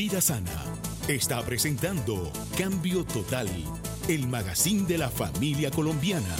Vida Sana está presentando Cambio Total, el magazine de la familia colombiana.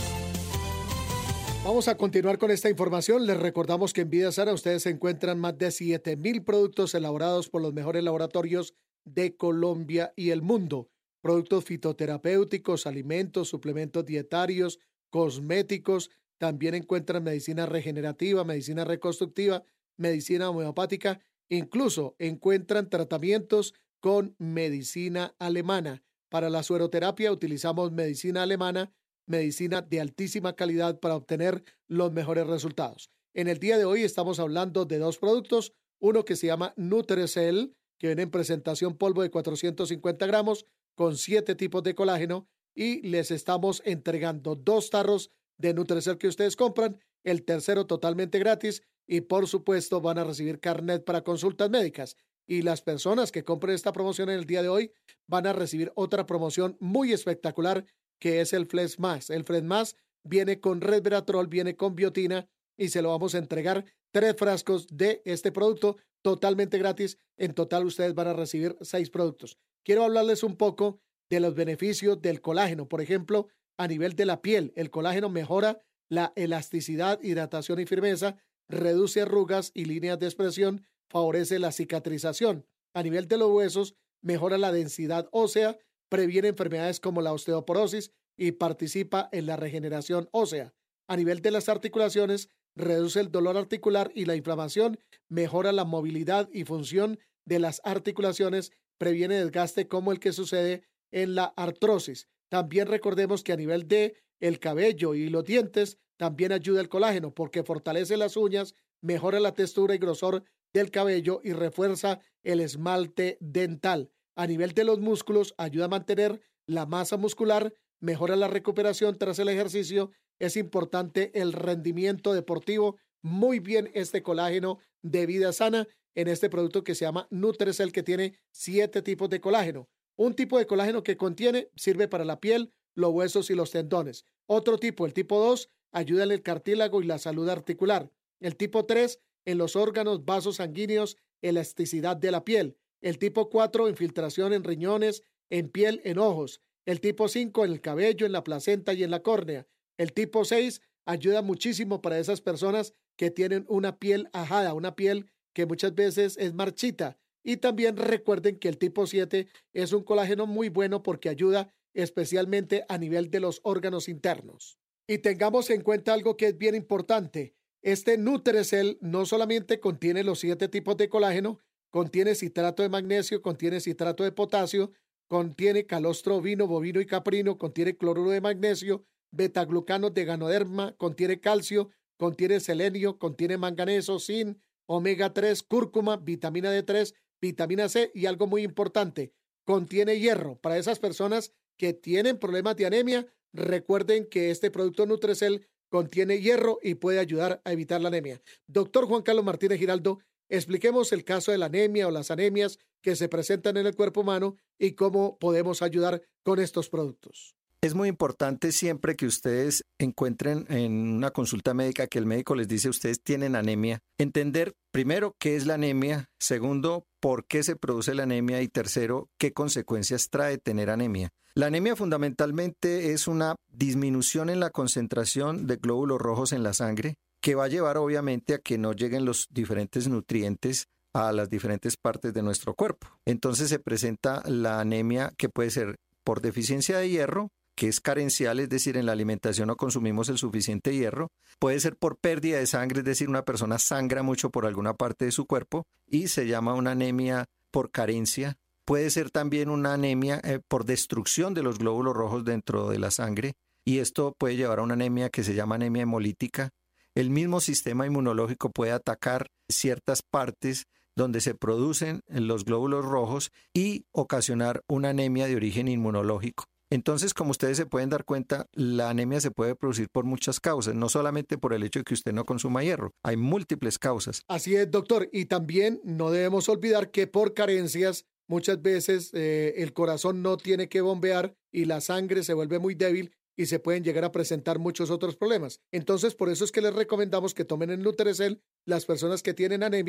Vamos a continuar con esta información. Les recordamos que en Vida Sana ustedes encuentran más de 7,000 productos elaborados por los mejores laboratorios de Colombia y el mundo. Productos fitoterapéuticos, alimentos, suplementos dietarios, cosméticos. También encuentran medicina regenerativa, medicina reconstructiva, medicina homeopática. Incluso encuentran tratamientos con medicina alemana. Para la sueroterapia utilizamos medicina alemana, medicina de altísima calidad para obtener los mejores resultados. En el día de hoy estamos hablando de dos productos, uno que se llama Nutrecel, que viene en presentación polvo de 450 gramos con 7 tipos de colágeno, y les estamos entregando 2 tarros de Nutrecel que ustedes compran, el tercero totalmente gratis, y por supuesto van a recibir carnet para consultas médicas. Y las personas que compren esta promoción en el día de hoy van a recibir otra promoción muy espectacular, que es el Flex Más. El Flex Más viene con resveratrol, viene con biotina, y se lo vamos a entregar 3 frascos de este producto totalmente gratis. En total ustedes van a recibir 6 productos. Quiero hablarles un poco de los beneficios del colágeno. Por ejemplo, a nivel de la piel, el colágeno mejora la elasticidad, hidratación y firmeza, reduce arrugas y líneas de expresión, favorece la cicatrización. A nivel de los huesos, mejora la densidad ósea, previene enfermedades como la osteoporosis y participa en la regeneración ósea. A nivel de las articulaciones, reduce el dolor articular y la inflamación, mejora la movilidad y función de las articulaciones, previene desgaste como el que sucede en la artrosis. También recordemos que a nivel de el cabello y los dientes, también ayuda el colágeno porque fortalece las uñas, mejora la textura y grosor del cabello y refuerza el esmalte dental. A nivel de los músculos, ayuda a mantener la masa muscular, mejora la recuperación tras el ejercicio. Es importante el rendimiento deportivo. Muy bien este colágeno de Vida Sana en este producto que se llama Nutrecel, que tiene 7 tipos de colágeno. Un tipo de colágeno que contiene sirve para la piel, los huesos y los tendones. Otro tipo, el tipo 2, ayuda en el cartílago y la salud articular. El tipo 3, en los órganos, vasos sanguíneos, elasticidad de la piel. El tipo 4, infiltración en riñones, en piel, en ojos. El tipo 5, en el cabello, en la placenta y en la córnea. El tipo 6 ayuda muchísimo para esas personas que tienen una piel ajada, una piel que muchas veces es marchita. Y también recuerden que el tipo 7 es un colágeno muy bueno porque ayuda especialmente a nivel de los órganos internos. Y tengamos en cuenta algo que es bien importante. Este Nutrecel no solamente contiene los 7 tipos de colágeno, contiene citrato de magnesio, contiene citrato de potasio, contiene calostro ovino, bovino y caprino, contiene cloruro de magnesio, betaglucanos de ganoderma, contiene calcio, contiene selenio, contiene manganeso, zinc, omega 3, cúrcuma, vitamina D3, vitamina C y algo muy importante, contiene hierro. Para esas personas que tienen problemas de anemia, recuerden que este producto Nutrecel contiene hierro y puede ayudar a evitar la anemia. Doctor Juan Carlos Martínez Giraldo, expliquemos el caso de la anemia o las anemias que se presentan en el cuerpo humano y cómo podemos ayudar con estos productos. Es muy importante siempre que ustedes encuentren en una consulta médica que el médico les dice ustedes tienen anemia, entender primero qué es la anemia, segundo, por qué se produce la anemia y tercero, qué consecuencias trae tener anemia. La anemia fundamentalmente es una disminución en la concentración de glóbulos rojos en la sangre que va a llevar obviamente a que no lleguen los diferentes nutrientes a las diferentes partes de nuestro cuerpo. Entonces se presenta la anemia que puede ser por deficiencia de hierro, que es carencial, es decir, en la alimentación no consumimos el suficiente hierro. Puede ser por pérdida de sangre, es decir, una persona sangra mucho por alguna parte de su cuerpo y se llama una anemia por carencia. Puede ser también una anemia por destrucción de los glóbulos rojos dentro de la sangre y esto puede llevar a una anemia que se llama anemia hemolítica. El mismo sistema inmunológico puede atacar ciertas partes donde se producen los glóbulos rojos y ocasionar una anemia de origen inmunológico. Entonces, como ustedes se pueden dar cuenta, la anemia se puede producir por muchas causas, no solamente por el hecho de que usted no consuma hierro, hay múltiples causas. Así es, doctor, y también no debemos olvidar que por carencias muchas veces el corazón no tiene que bombear y la sangre se vuelve muy débil y se pueden llegar a presentar muchos otros problemas. Entonces, por eso es que les recomendamos que tomen el Nutrecel las personas que tienen anemia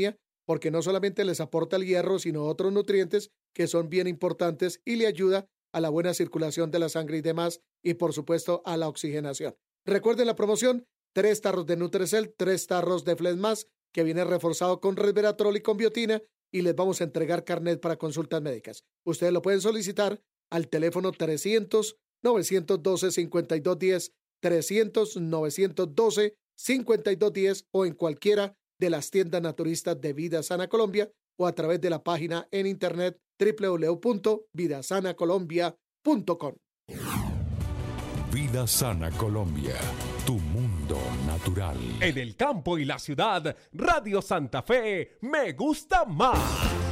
porque no solamente les aporta el hierro, sino otros nutrientes que son bien importantes y le ayuda a la buena circulación de la sangre y demás, y por supuesto a la oxigenación. Recuerden la promoción, 3 tarros de Nutrecel, 3 tarros de Flesmas, que viene reforzado con resveratrol y con biotina, y les vamos a entregar carnet para consultas médicas. Ustedes lo pueden solicitar al teléfono 300-912-5210, 300-912-5210 o en cualquiera de las tiendas naturistas de Vida Sana Colombia o a través de la página en internet www.vidasanacolombia.com. Vida Sana Colombia, tu mundo natural. En el campo y la ciudad, Radio Santa Fe me gusta más.